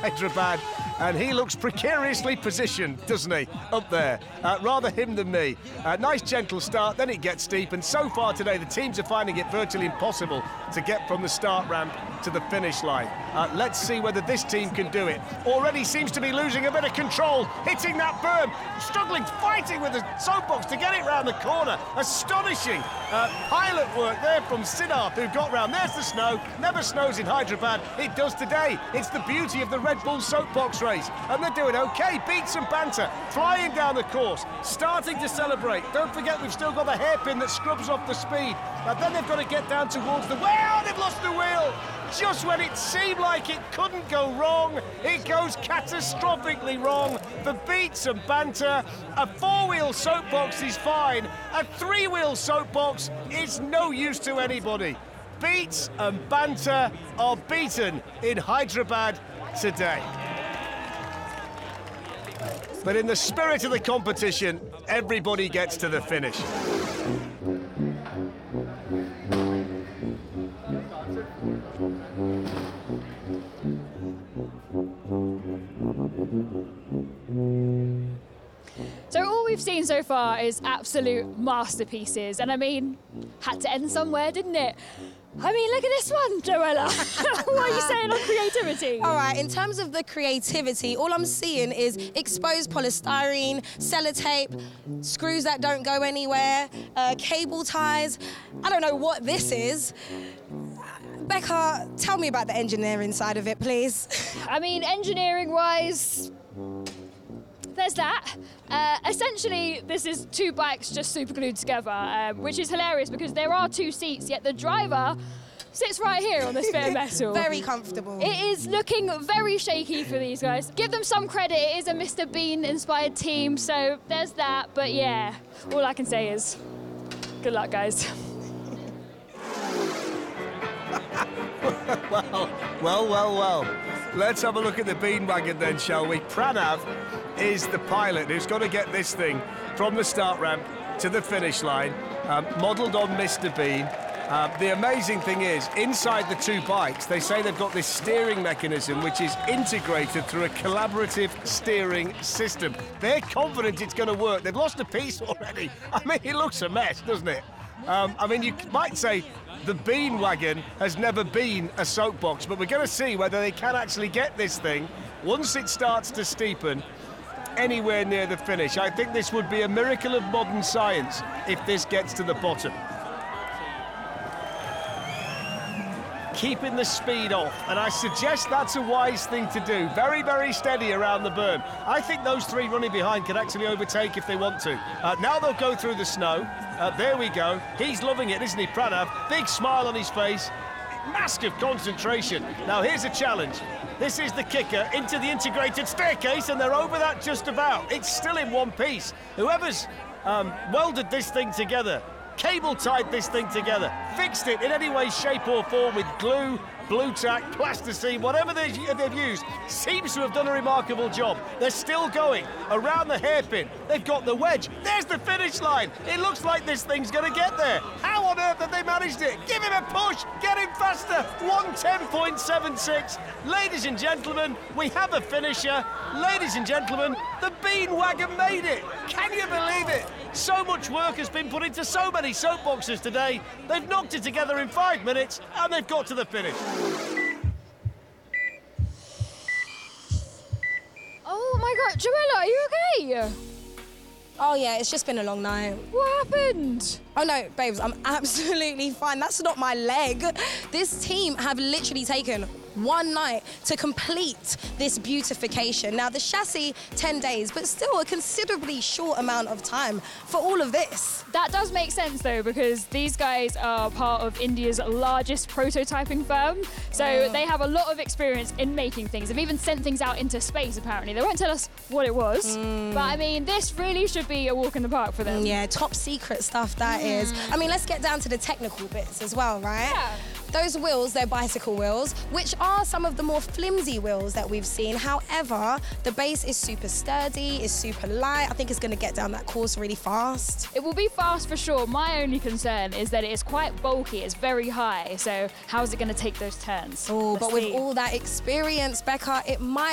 Hyderabad, and he looks precariously positioned, doesn't he, up there? Rather him than me. Nice gentle start, then it gets steep, and so far today the teams are finding it virtually impossible to get from the start ramp to the finish line. Let's see whether this team can do it. Already seems to be losing a bit of control, hitting that berm, struggling, fighting with the soapbox to get it round the corner. Astonishing pilot work there from Siddharth, who got round. There's the snow. Never snows in Hyderabad. It does today. It's the beauty of the Red Bull soapbox race, and they're doing okay. Beats and banter, flying down the course, starting to celebrate. Don't forget, we've still got the hairpin that scrubs off the speed. Now then they've got to get down towards the wheel. They've lost the wheel. Just when it seemed like it couldn't go wrong, it goes catastrophically wrong. For beats and banter, a four-wheel soapbox is fine. A three-wheel soapbox is no use to anybody. Beats and banter are beaten in Hyderabad today. But in the spirit of the competition, everybody gets to the finish. So all we've seen so far is absolute masterpieces, and I mean, had to end somewhere, didn't it? I mean, look at this one, Joella. What are you saying on creativity? All right, in terms of the creativity, all I'm seeing is exposed polystyrene, sellotape, screws that don't go anywhere, cable ties. I don't know what this is. Becca, tell me about the engineering side of it, please. I mean, engineering-wise, there's that. Essentially, this is two bikes just super glued together, which is hilarious because there are two seats, yet the driver sits right here on this bit of metal. Very comfortable. It is looking very shaky for these guys. Give them some credit, it is a Mr. Bean-inspired team, so there's that. But yeah, all I can say is good luck, guys. Well. Let's have a look at the bean wagon then, shall we? Pranav is the pilot who's got to get this thing from the start ramp to the finish line, modelled on Mr. Bean. The amazing thing is, inside the two bikes, they say they've got this steering mechanism which is integrated through a collaborative steering system. They're confident it's going to work. They've lost a piece already. I mean, it looks a mess, doesn't it? I mean, you might say the bean wagon has never been a soapbox, but we're going to see whether they can actually get this thing, once it starts to steepen, anywhere near the finish. I think this would be a miracle of modern science if this gets to the bottom. Keeping the speed off, and I suggest that's a wise thing to do. Very, very steady around the berm. I think those three running behind can actually overtake if they want to. Now they'll go through the snow. There we go. He's loving it, isn't he, Pranav? Big smile on his face. Massive concentration. Now here's a challenge. This is the kicker into the integrated staircase, and they're over that just about. It's still in one piece. Whoever's welded this thing together, cable tied this thing together, fixed it in any way, shape or form with glue, blue tack, plasticine, whatever they've used, seems to have done a remarkable job. They're still going around the hairpin. They've got the wedge. There's the finish line. It looks like this thing's going to get there. How on earth have they managed it? Give him a push. Get him faster. 1:10.76. Ladies and gentlemen, we have a finisher. Ladies and gentlemen, the bean wagon made it. Can you believe it? So much work has been put into so many soapboxes today. They've knocked it together in 5 minutes, and they've got to the finish. Oh my God, Joella, are you okay? Oh yeah, it's just been a long night. What happened? Oh no, babes, I'm absolutely fine. That's not my leg. This team have literally taken one night to complete this beautification. Now the chassis, 10 days, but still a considerably short amount of time for all of this. That does make sense though, because these guys are part of India's largest prototyping firm. So they have a lot of experience in making things. They've even sent things out into space, apparently. They won't tell us what it was. But I mean, this really should be a walk in the park for them. Yeah, top secret stuff that is. I mean, let's get down to the technical bits as well, right? Yeah. Those wheels, they're bicycle wheels, which are some of the more flimsy wheels that we've seen. However, the base is super sturdy, is super light. I think it's going to get down that course really fast. It will be fast for sure. My only concern is that it is quite bulky. It's very high. So how is it going to take those turns? Oh, but Let's see. with all that experience, Becca, it might